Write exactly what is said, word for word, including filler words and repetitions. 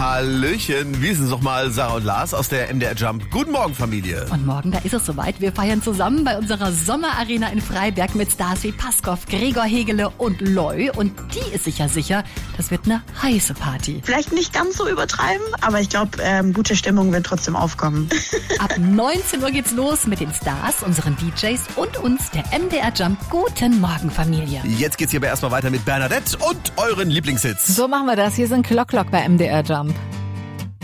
Hallöchen, wir sind nochmal Sarah und Lars aus der M D R Jump. Guten Morgen, Familie. Und morgen, da ist es soweit. Wir feiern zusammen bei unserer Sommerarena in Freiberg mit Stars wie Paskov, Gregor Hegele und Loy. Und die ist sicher sicher, das wird eine heiße Party. Vielleicht nicht ganz so übertreiben, aber ich glaube, ähm, gute Stimmung wird trotzdem aufkommen. Ab neunzehn Uhr geht's los mit den Stars, unseren D Js und uns, der M D R Jump. Guten Morgen, Familie. Jetzt geht's hier aber erstmal weiter mit Bernadette und euren Lieblingshits. So machen wir das. Hier sind Clock Clock bei M D R Jump.